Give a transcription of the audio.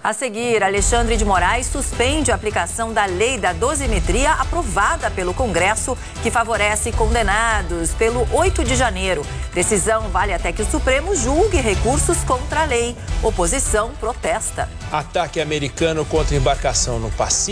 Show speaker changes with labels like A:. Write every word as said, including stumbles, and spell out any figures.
A: A seguir, Alexandre de Moraes suspende a aplicação da lei da dosimetria aprovada pelo Congresso, que favorece condenados pelo oito de janeiro. Decisão vale até que o Supremo julgue recursos contra a lei. Oposição protesta.
B: Ataque americano contra embarcação no Pacífico.